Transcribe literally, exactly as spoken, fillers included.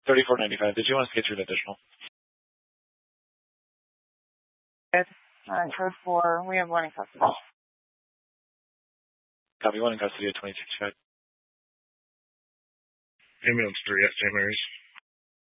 thirty-four ninety-five. Did you want us to get you an additional? Good. Uh, code four. We have one in custody. Copy, one in custody at twenty sixty-five. Ambulance three at Saint Mary's.